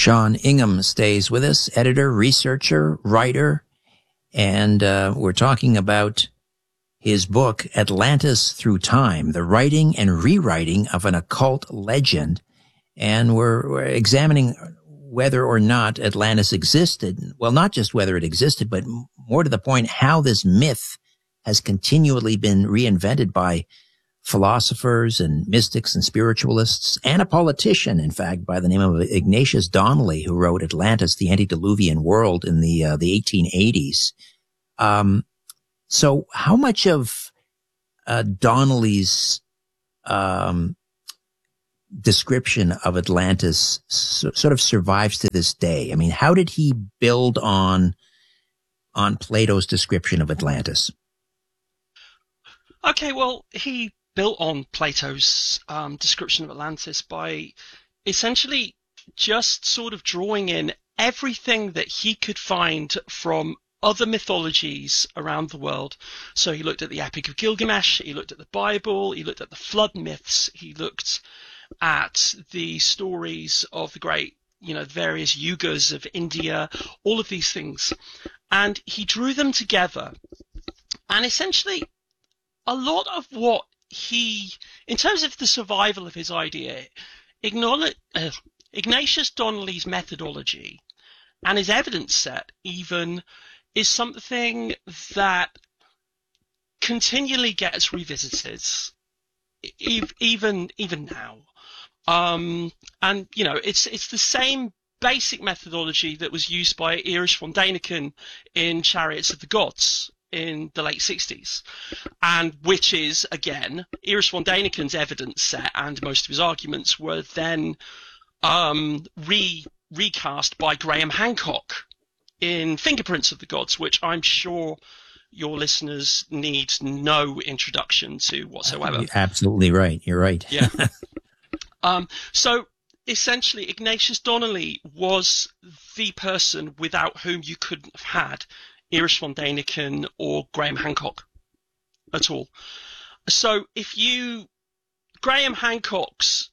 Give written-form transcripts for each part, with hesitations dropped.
Sean Ingham stays with us, editor, researcher, writer, and we're talking about his book, Atlantis Through Time, the writing and rewriting of an occult legend. And we're examining whether or not Atlantis existed. Well, not just whether it existed, but more to the point, how this myth has continually been reinvented by philosophers and mystics and spiritualists, and a politician, in fact, by the name of Ignatius Donnelly, who wrote Atlantis, the Antediluvian World in the 1880s. So how much of Donnelly's description of Atlantis sort of survives to this day? I mean, how did he build on Plato's description of Atlantis? Okay, well, he built on Plato's description of Atlantis by essentially just sort of drawing in everything that he could find from other mythologies around the world. So he looked at the Epic of Gilgamesh, he looked at the Bible, he looked at the flood myths, he looked at the stories of the great, various yugas of India, all of these things. And he drew them together. And essentially, a lot of what in terms of the survival of his idea, Ignatius Donnelly's methodology and his evidence set even is something that continually gets revisited, even now. And it's the same basic methodology that was used by Erich von Däniken in Chariots of the Gods in the late 60s, and which is, again, Erich von Däniken's evidence set and most of his arguments were then recast by Graham Hancock in Fingerprints of the Gods, which I'm sure your listeners need no introduction to whatsoever. You're absolutely right. You're right. Yeah. So essentially, Ignatius Donnelly was the person without whom you couldn't have had Erich von Däniken or Graham Hancock at all. So Graham Hancock's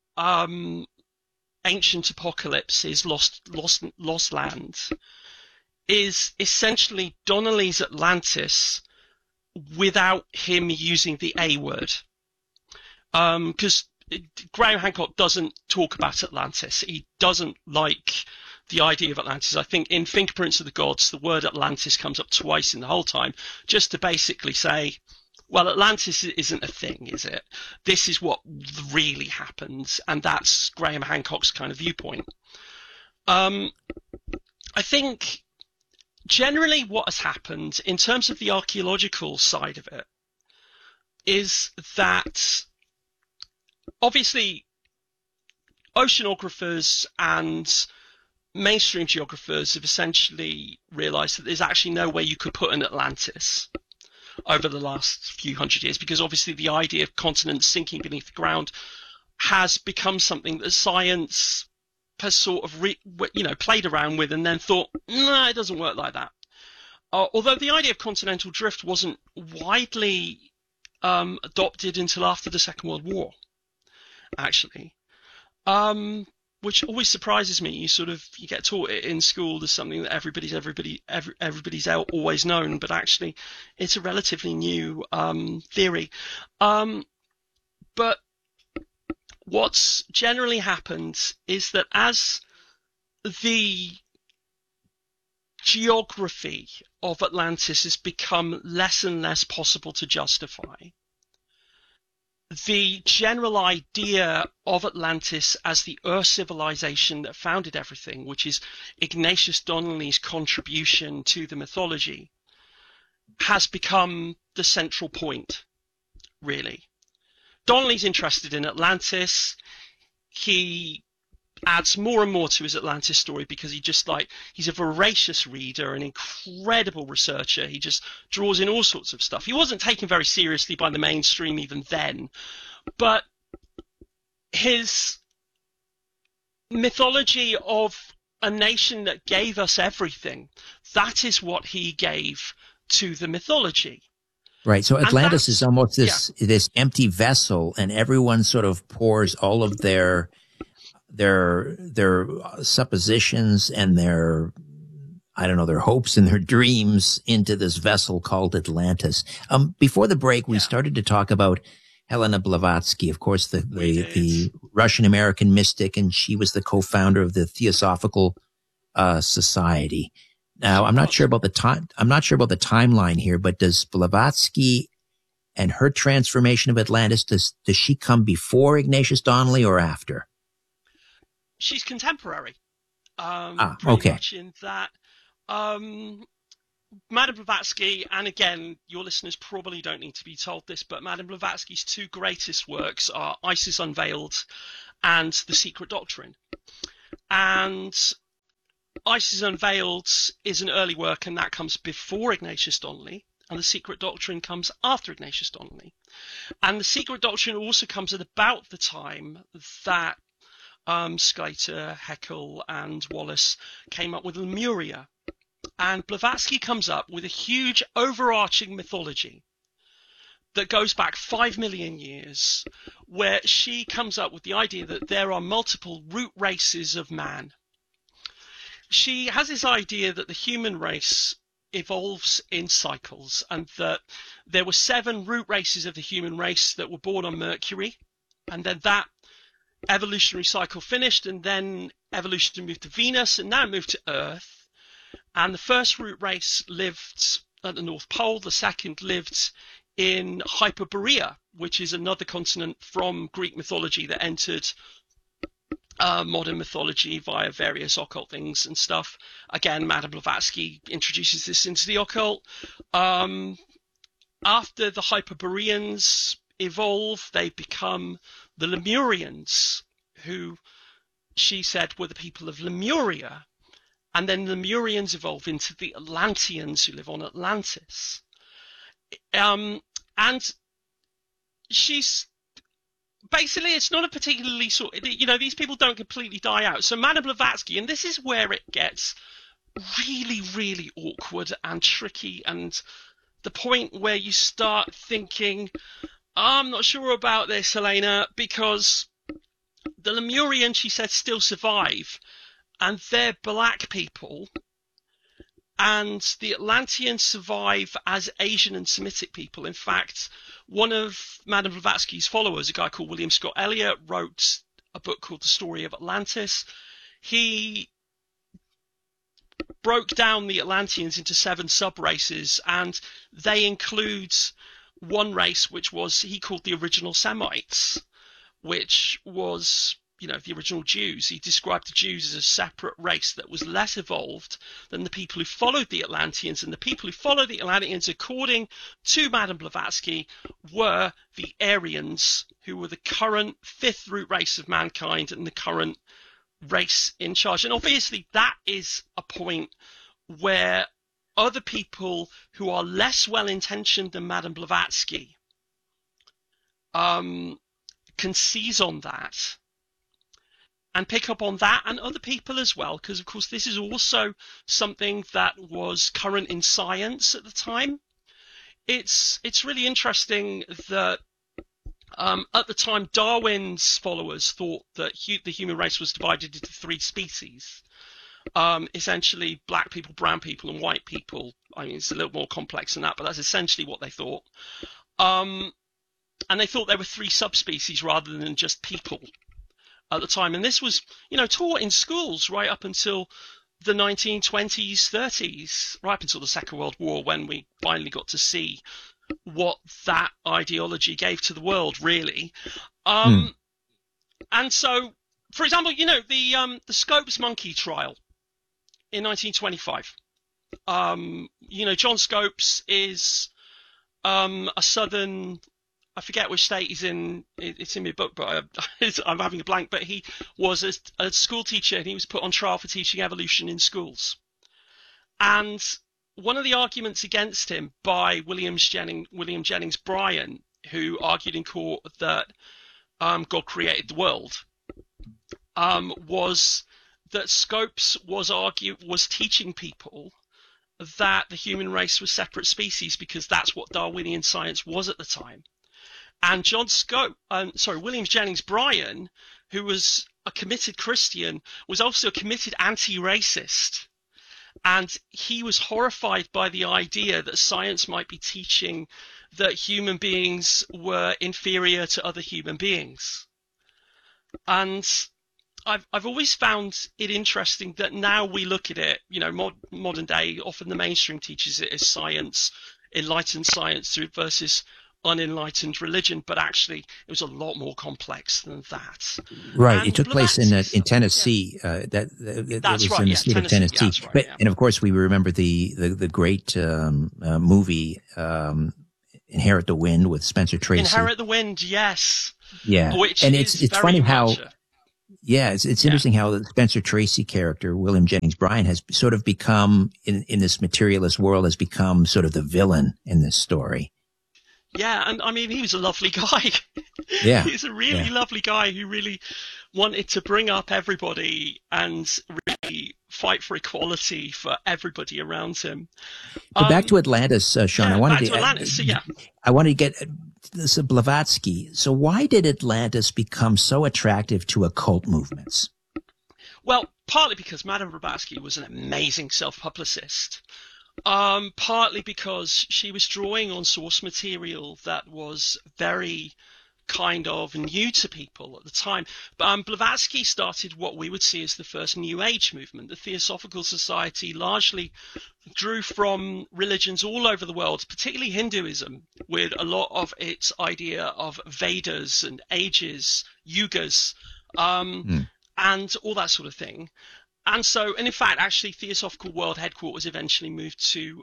Ancient Apocalypse is Lost Land is essentially Donnelly's Atlantis without him using the A word. Because Graham Hancock doesn't talk about Atlantis. He doesn't like the idea of Atlantis. I think in Fingerprints of the Gods, the word Atlantis comes up twice in the whole time, just to basically say, well, Atlantis isn't a thing, is it? This is what really happens, and that's Graham Hancock's kind of viewpoint. I think generally what has happened in terms of the archaeological side of it is that obviously oceanographers and mainstream geographers have essentially realized that there's actually no way you could put an Atlantis over the last few hundred years, because obviously the idea of continents sinking beneath the ground has become something that science has sort of played around with and then thought, no, it doesn't work like that. Although the idea of continental drift wasn't widely adopted until after the Second World War, actually. Which always surprises me. You get taught it in school as something that everybody's always known, but actually it's a relatively new theory. But what's generally happened is that as the geography of Atlantis has become less and less possible to justify, the general idea of Atlantis as the Earth civilization that founded everything, which is Ignatius Donnelly's contribution to the mythology, has become the central point, really. Donnelly's interested in Atlantis. He adds more and more to his Atlantis story because he's a voracious reader, an incredible researcher. He just draws in all sorts of stuff. He wasn't taken very seriously by the mainstream even then, but his mythology of a nation that gave us everything, that is what he gave to the mythology. Right. So Atlantis is almost this empty vessel, and everyone sort of pours all of their their suppositions and their hopes and their dreams into this vessel called Atlantis. Before the break, we started to talk about Helena Blavatsky, of course, the Russian-American mystic, and she was the co-founder of the Theosophical Society. Now, I'm not sure about the timeline here, but does Blavatsky and her transformation of Atlantis, does she come before Ignatius Donnelly or after? She's contemporary. Okay. Pretty much in that. Madame Blavatsky, and again, your listeners probably don't need to be told this, but Madame Blavatsky's two greatest works are Isis Unveiled and The Secret Doctrine. And Isis Unveiled is an early work, and that comes before Ignatius Donnelly, and The Secret Doctrine comes after Ignatius Donnelly. And The Secret Doctrine also comes at about the time that Sclater, Haeckel, and Wallace came up with Lemuria. And Blavatsky comes up with a huge overarching mythology that goes back 5 million years, where she comes up with the idea that there are multiple root races of man. She has this idea that the human race evolves in cycles, and that there were 7 root races of the human race that were born on Mercury, and then that evolutionary cycle finished, and then evolution moved to Venus, and now it moved to Earth. And the first root race lived at the North Pole. The second lived in Hyperborea, which is another continent from Greek mythology that entered modern mythology via various occult things and stuff. Again, Madame Blavatsky introduces this into the occult. After the Hyperboreans evolve, they become the Lemurians, who she said were the people of Lemuria. And then the Lemurians evolve into the Atlanteans, who live on Atlantis. And she's basically, it's not a particularly these people don't completely die out. So Madame Blavatsky, and this is where it gets really, really awkward and tricky, and the point where you start thinking, I'm not sure about this, Helena, because the Lemurians, she said, still survive. And they're black people, and the Atlanteans survive as Asian and Semitic people. In fact, one of Madame Blavatsky's followers, a guy called William Scott Elliott, wrote a book called The Story of Atlantis. He broke down the Atlanteans into 7 sub-races, and they include one race which he called the original Semites, which was the original Jews. He described the Jews as a separate race that was less evolved than the people who followed the Atlanteans. And the people who followed the Atlanteans, according to Madame Blavatsky, were the Aryans, who were the current 5th root race of mankind and the current race in charge. And obviously that is a point where other people who are less well-intentioned than Madame Blavatsky can seize on that and pick up on that, and other people as well, because of course this is also something that was current in science at the time. It's really interesting that at the time Darwin's followers thought that the human race was divided into 3 species. Essentially black people, brown people, and white people. I mean, it's a little more complex than that, but that's essentially what they thought. And they thought there were 3 subspecies rather than just people at the time. And this was, taught in schools right up until the 1920s, 30s, right up until the Second World War, when we finally got to see what that ideology gave to the world, really. And so, for example, the Scopes monkey trial in 1925. John Scopes is a southern, I forget which state he's in. It's in my book, but I'm having a blank. But he was a school teacher, and he was put on trial for teaching evolution in schools. And one of the arguments against him by William Jennings Bryan, who argued in court that God created the world, was that Scopes was teaching people that the human race was separate species, because that's what Darwinian science was at the time. And William Jennings Bryan, who was a committed Christian, was also a committed anti-racist. And he was horrified by the idea that science might be teaching that human beings were inferior to other human beings. And I've always found it interesting that now we look at it, modern day, often the mainstream teaches it as science, enlightened science versus unenlightened religion, but actually it was a lot more complex than that. Right. And it took place in Tennessee. Yeah. That That's was right. in the Yeah, state of Tennessee. That's right, But, yeah. and of course, we remember the great movie Inherit the Wind with Spencer Tracy. Inherit the Wind, yes. Yeah, Which and is it's funny how. Yeah, it's Yeah. interesting how the Spencer Tracy character, William Jennings Bryan, has sort of become in this materialist world has become sort of the villain in this story. Yeah, and I mean, he was a lovely guy. Yeah. He's a really lovely guy who really wanted to bring up everybody and really fight for equality for everybody around him. But back to Atlantis, Sean. Yeah, I wanted back to Atlantis. I wanted to get this Blavatsky. So why did Atlantis become so attractive to occult movements? Well, partly because Madame Blavatsky was an amazing self-publicist. Partly because she was drawing on source material that was very kind of new to people at the time. But Blavatsky started what we would see as the first New Age movement. The Theosophical Society largely drew from religions all over the world, particularly Hinduism, with a lot of its idea of Vedas and ages, yugas, and all that sort of thing. And in fact, actually, Theosophical World headquarters eventually moved to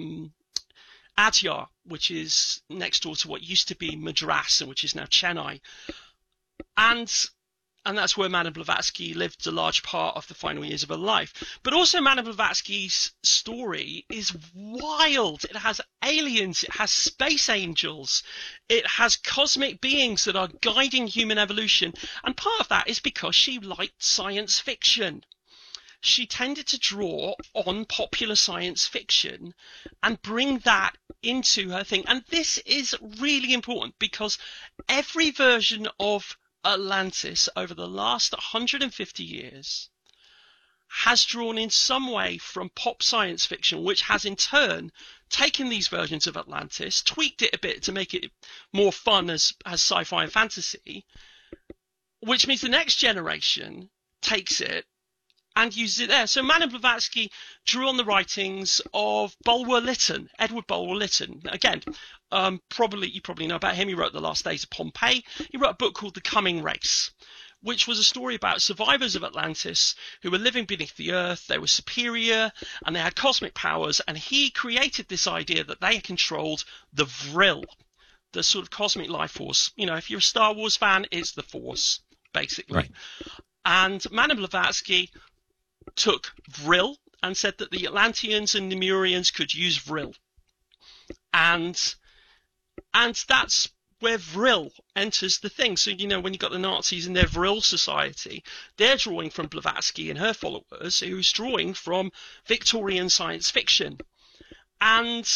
Adyar, which is next door to what used to be Madras, and which is now Chennai. And that's where Madame Blavatsky lived a large part of the final years of her life. But also Madame Blavatsky's story is wild. It has aliens, it has space angels, it has cosmic beings that are guiding human evolution. And part of that is because she liked science fiction. She tended to draw on popular science fiction and bring that into her thing. And this is really important because every version of Atlantis over the last 150 years has drawn in some way from pop science fiction, which has in turn taken these versions of Atlantis, tweaked it a bit to make it more fun as sci-fi and fantasy, which means the next generation takes it and uses it there. So Madame Blavatsky drew on the writings of Bulwer Lytton, Edward Bulwer Lytton. Again, you probably know about him. He wrote The Last Days of Pompeii. He wrote a book called The Coming Race, which was a story about survivors of Atlantis who were living beneath the earth. They were superior and they had cosmic powers. And he created this idea that they controlled the Vril, the sort of cosmic life force. If you're a Star Wars fan, it's the Force, basically. Right. And Madame Blavatsky took Vril and said that the Atlanteans and Lemurians could use Vril. And that's where Vril enters the thing. So, when you've got the Nazis in their Vril society, they're drawing from Blavatsky and her followers, who's drawing from Victorian science fiction. And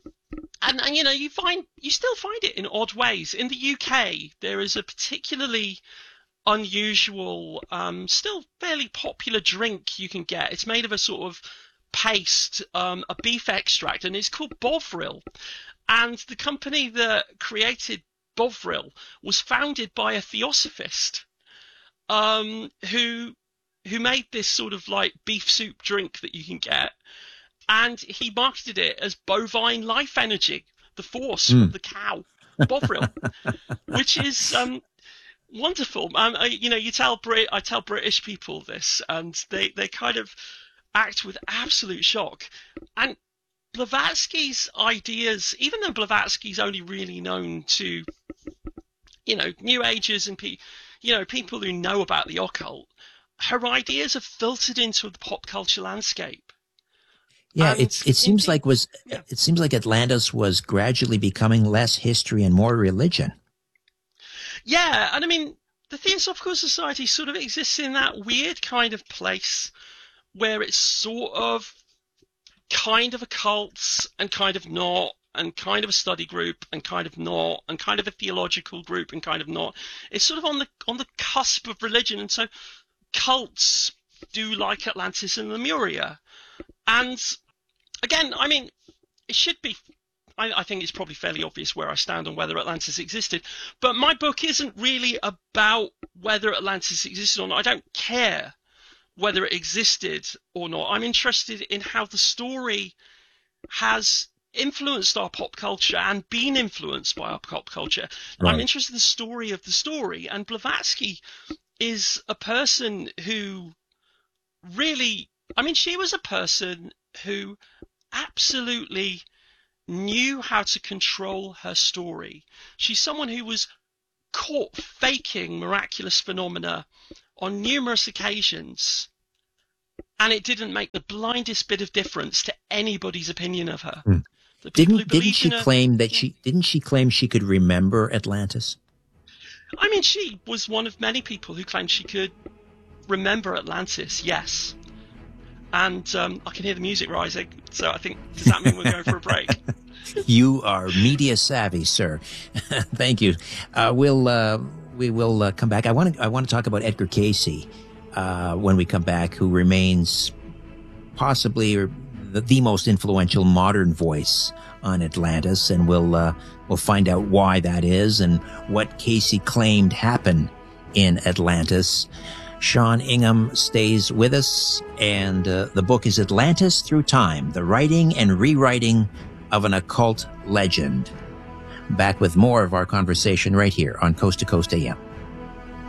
you still find it in odd ways. In the UK, there is a particularly unusual, still fairly popular drink you can get. It's made of a sort of paste, a beef extract, and it's called Bovril. And the company that created Bovril was founded by a theosophist, who made this sort of like beef soup drink that you can get, and he marketed it as bovine life energy, the force from the cow, Bovril, which is wonderful. I tell British people this, and they kind of act with absolute shock. And Blavatsky's ideas, even though Blavatsky's only really known to, New Agers and people who know about the occult, her ideas have filtered into the pop culture landscape. Yeah, it seems like Atlantis was gradually becoming less history and more religion. Yeah, and I mean, the Theosophical Society sort of exists in that weird kind of place where it's sort of kind of a cult and kind of not, and kind of a study group and kind of not, and kind of a theological group and kind of not. It's sort of on the cusp of religion. And so cults do like Atlantis and Lemuria. And again, I mean, it should be, I think it's probably fairly obvious where I stand on whether Atlantis existed. But my book isn't really about whether Atlantis existed or not. I don't care whether it existed or not. I'm interested in how the story has influenced our pop culture and been influenced by our pop culture. Right. I'm interested in the story of the story. And Blavatsky is a person who really, I mean, she was a person who absolutely knew how to control her story. She's someone who was caught faking miraculous phenomena on numerous occasions, and it didn't make the blindest bit of difference to anybody's opinion of her. Didn't she claim she could remember Atlantis? I mean, she was one of many people who claimed she could remember Atlantis, yes. And I can hear the music rising, so I think, does that mean we're going for a break? You are media savvy, sir. Thank you. We will come back. I want to talk about Edgar Cayce when we come back, who remains possibly the most influential modern voice on Atlantis, and we'll find out why that is and what Cayce claimed happened in Atlantis. Sean Ingham stays with us, and the book is Atlantis Through Time, the writing and rewriting of an occult legend. Back with more of our conversation right here on Coast to Coast AM.